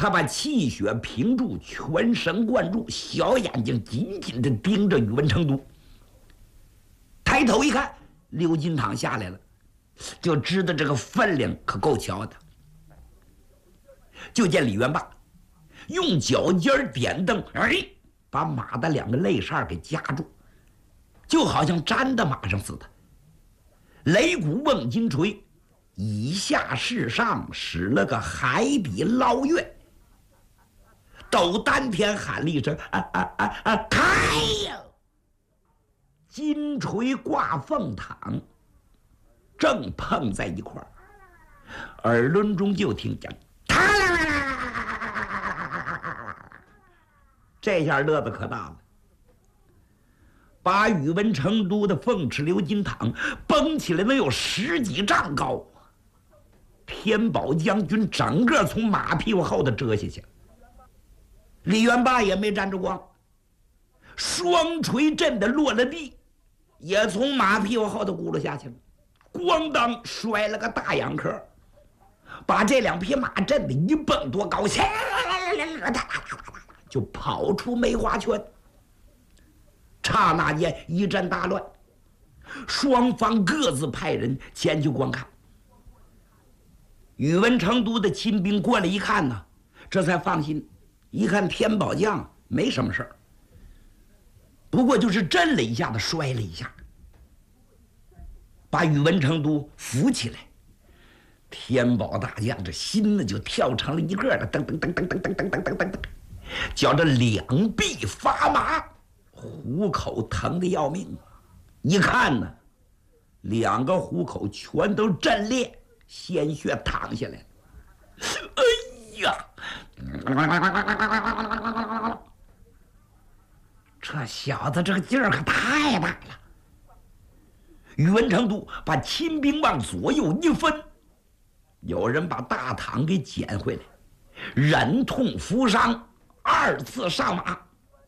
他把气血屏住，全神贯注，小眼睛紧紧地盯着宇文成都。抬头一看，刘金堂下来了，就知道这个分量可够瞧的。就见李元霸用脚尖点蹬，把马的2个肋扇给夹住，就好像粘到马上似的。擂鼓瓮金锤，以下事上使了个海底捞月，抖丹田喊了一声开呀！金锤挂凤堂，正碰在一块儿，耳轮中就听见这下乐子可大了，把宇文成都的凤翅流金堂绷起来能有10几丈高。天宝将军整个从马屁股后头折下去，李元霸也没沾着光，双锤震得落了地，也从马屁股后头轱辘下去了，咣当摔了个大仰壳，把这2匹马震得一蹦多高，就跑出梅花圈。刹那间一阵大乱，双方各自派人前去观看。宇文成都的亲兵过来一看呢，这才放心，一看天宝将没什么事儿，不过就是震了一下子，摔了一下，把宇文成都扶起来。天宝大将这心呢就跳成了一个的，噔噔噔噔噔噔噔噔噔噔，叫这2臂发麻，虎口疼得要命。一看呢，2个虎口全都震裂，鲜血淌下来。哎呀！这小子这个劲儿可太大了。宇文成都把亲兵往左右一分，有人把大堂给捡回来，忍痛扶伤，2次上马。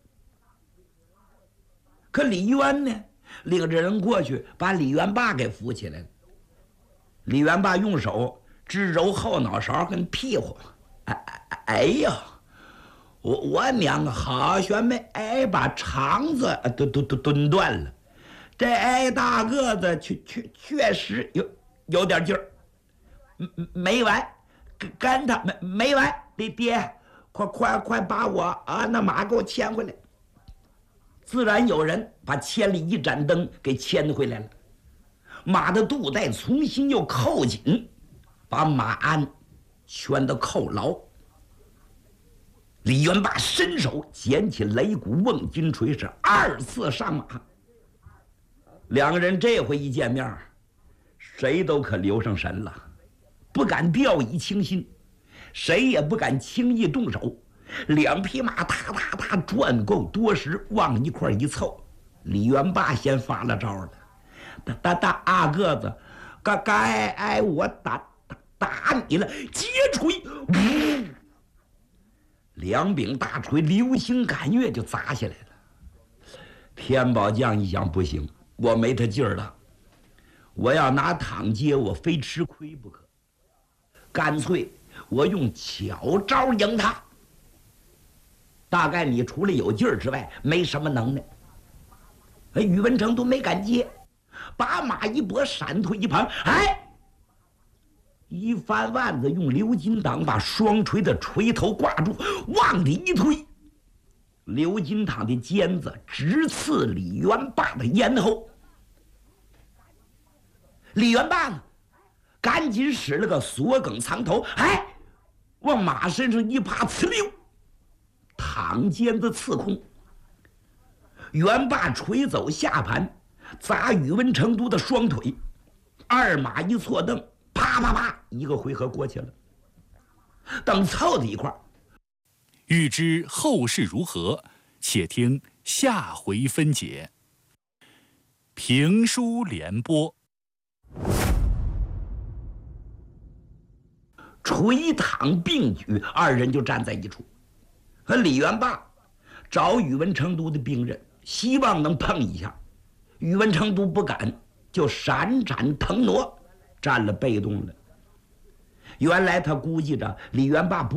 可李渊呢，领着人过去把李元霸给扶起来了。李元霸用手直揉后脑勺跟屁股，哎呀，我娘啊，好悬没把肠子都蹲断了。这大个子确实有点劲儿，没完，跟他没完。爹，快把我那马给我牵回来。自然有人把千里一盏灯给牵回来了，马的肚带重新又扣紧，把马鞍全都扣牢。李元霸伸手捡起擂鼓瓮金锤，是2次上马。2个人这回一见面，谁都可留上神了，不敢掉以轻心，谁也不敢轻易动手。2匹马踏转够多时，往一块一凑。李元霸先发了招了，大个子，该我打你了！接锤，2柄大锤流星赶月就砸下来了。天宝将一想，不行，我没他劲儿了，我要拿躺接，我非吃亏不可，干脆我用巧招赢他。大概你除了有劲儿之外没什么能耐。宇文成都没敢接，把马一拨，闪退一旁，一翻腕子，用鎏金党把双锤的锤头挂住，往里一推，鎏金党的尖子直刺李元霸的咽喉。李元霸呢，赶紧使了个锁梗藏头，往马身上一趴，呲溜，躺尖子刺空。元霸锤走下盘，砸宇文成都的双腿，2马一错蹬，啪，一个回合过去了。等凑在一块儿， 欲知后事如何，且听下回分解。评书联播， 垂躺并举，2人就站在一处。和李元霸找宇文成都的兵刃，希望能碰一下。宇文成都不敢，就闪展腾挪，站了被动了。原来他估计着李元霸不